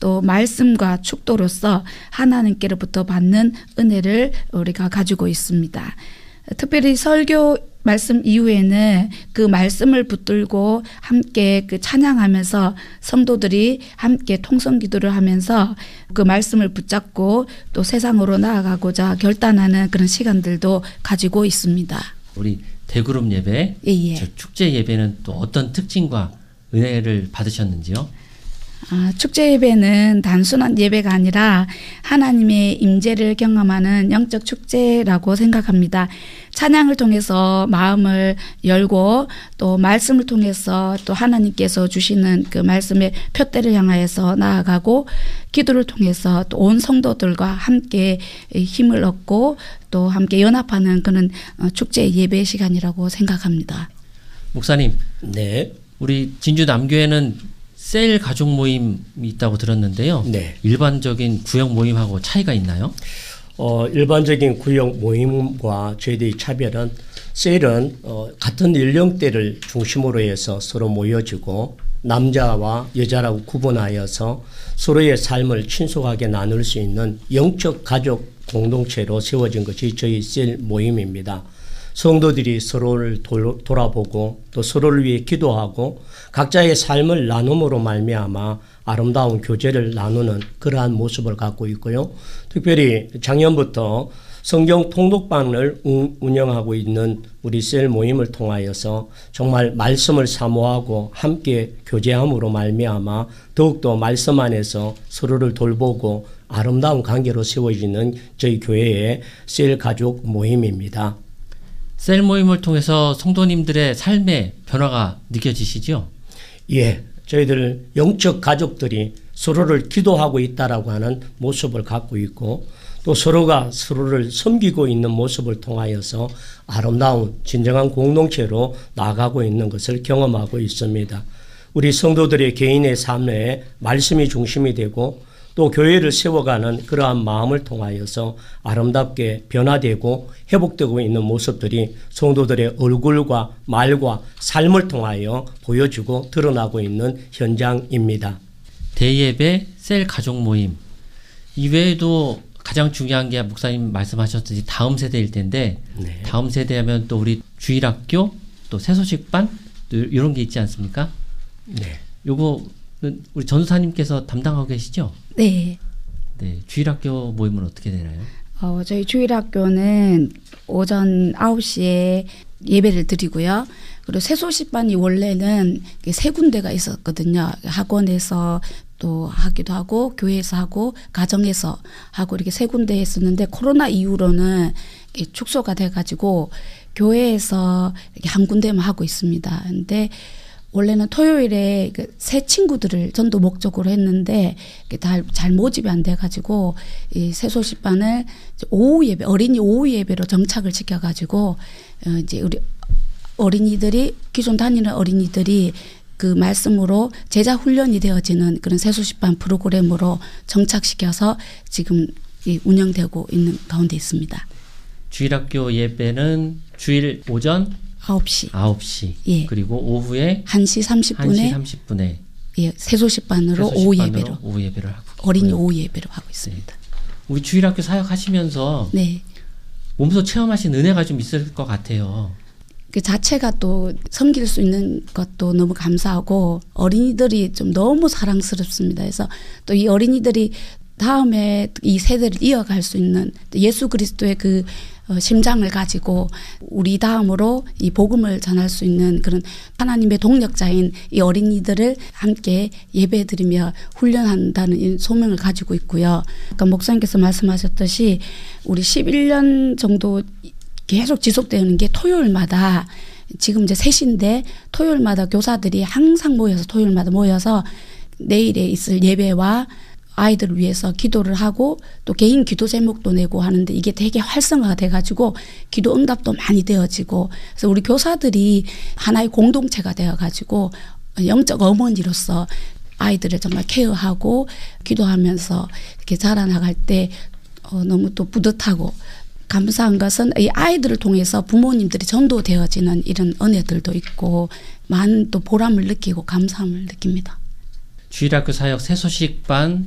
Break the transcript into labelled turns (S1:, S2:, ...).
S1: 또 말씀과 축도로서 하나님께로부터 받는 은혜를 우리가 가지고 있습니다. 특별히 설교 말씀 이후에는 그 말씀을 붙들고 함께 그 찬양하면서 성도들이 함께 통성 기도를 하면서 그 말씀을 붙잡고 또 세상으로 나아가고자 결단하는 그런 시간들도 가지고 있습니다.
S2: 우리 대그룹 예배, 저 축제 예배는 또 어떤 특징과 은혜를 받으셨는지요?
S1: 축제 예배는 단순한 예배가 아니라 하나님의 임재를 경험하는 영적 축제라고 생각합니다. 찬양을 통해서 마음을 열고 또 말씀을 통해서 또 하나님께서 주시는 그 말씀의 표대를 향하여서 나아가고 기도를 통해서 또 온 성도들과 함께 힘을 얻고 또 함께 연합하는 그런 축제 예배 시간이라고 생각합니다.
S2: 목사님,
S3: 네.
S2: 우리 진주 남교회는 셀 가족 모임이 있다고 들었는데요.
S3: 네.
S2: 일반적인 구역 모임하고 차이가 있나요?
S3: 일반적인 구역 모임과 저희들의 차별은 셀은 같은 연령대를 중심으로 해서 서로 모여지고 남자와 여자라고 구분하여서 서로의 삶을 친숙하게 나눌 수 있는 영적 가족 공동체로 세워진 것이 저희 셀 모임입니다. 성도들이 서로를 돌아보고 또 서로를 위해 기도하고 각자의 삶을 나눔으로 말미암아 아름다운 교제를 나누는 그러한 모습을 갖고 있고요. 특별히 작년부터 성경 통독방을 운영하고 있는 우리 셀 모임을 통하여서 정말 말씀을 사모하고 함께 교제함으로 말미암아 더욱더 말씀 안에서 서로를 돌보고 아름다운 관계로 세워지는 저희 교회의 셀 가족 모임입니다.
S2: 셀 모임을 통해서 성도님들의 삶의 변화가 느껴지시죠?
S3: 예, 저희들 영적 가족들이 서로를 기도하고 있다라고 하는 모습을 갖고 있고 또 서로가 서로를 섬기고 있는 모습을 통하여서 아름다운 진정한 공동체로 나아가고 있는 것을 경험하고 있습니다. 우리 성도들의 개인의 삶에 말씀이 중심이 되고 또 교회를 세워가는 그러한 마음을 통하여서 아름답게 변화되고 회복되고 있는 모습들이 성도들의 얼굴과 말과 삶을 통하여 보여주고 드러나고 있는 현장입니다.
S2: 대예배, 셀 가족 모임 이외에도 가장 중요한 게 목사님 말씀하셨듯이 다음 세대일 텐데
S3: 네.
S2: 다음 세대하면 또 우리 주일학교 또 새소식반 또 이런 게 있지 않습니까?
S3: 네.
S2: 요거는 우리 전도사님께서 담당하고 계시죠?
S1: 네.
S2: 네. 주일학교 모임은 어떻게 되나요?
S1: 저희 주일학교는 오전 9시에 예배를 드리고요. 그리고 새소식반이 원래는 세 군데가 있었거든요. 학원에서 또 하기도 하고 교회에서 하고 가정에서 하고 이렇게 세 군데 했었는데 코로나 이후로는 축소가 돼가지고 교회에서 이렇게 한 군데만 하고 있습니다. 근데 원래는 토요일에 새 친구들을 전도 목적으로 했는데 잘 모집이 안 돼가지고 이 새소식반을 오후 예배, 어린이 오후 예배로 정착을 시켜가지고 이제 우리 어린이들이 기존 다니는 어린이들이 그 말씀으로 제자 훈련이 되어지는 그런 새소식반 프로그램으로 정착시켜서 지금 운영되고 있는 가운데 있습니다.
S2: 주일학교 예배는 주일 오전 9시.
S1: 예.
S2: 그리고 오후에
S1: 1시 30분에 예, 새소식반으로 오후 예배를 하고 어린이 오후 예배로 하고 있습니다.
S2: 네. 우리 주일학교 사역하시면서
S1: 네.
S2: 몸소 체험하신 은혜가 좀 있을 것 같아요.
S1: 그 자체가 또 섬길 수 있는 것도 너무 감사하고 어린이들이 좀 너무 사랑스럽습니다. 그래서 또 이 어린이들이 다음에 이 세대를 이어갈 수 있는 예수 그리스도의 그 심장을 가지고 우리 다음으로 이 복음을 전할 수 있는 그런 하나님의 동력자인 이 어린이들을 함께 예배드리며 훈련한다는 이 소명을 가지고 있고요. 그러니까 목사님께서 말씀하셨듯이 우리 11년 정도 계속 지속되는 게 토요일마다 지금 이제 3시인데 토요일마다 교사들이 항상 토요일마다 모여서 내일에 있을 예배와 아이들을 위해서 기도를 하고 또 개인 기도 제목도 내고 하는데 이게 되게 활성화가 돼가지고 기도 응답도 많이 되어지고 그래서 우리 교사들이 하나의 공동체가 되어가지고 영적 어머니로서 아이들을 정말 케어하고 기도하면서 이렇게 자라나갈 때 너무 또 뿌듯하고 감사한 것은 이 아이들을 통해서 부모님들이 전도되어지는 이런 은혜들도 있고 많은 또 보람을 느끼고 감사함을 느낍니다.
S2: 주일학교 사역 새소식반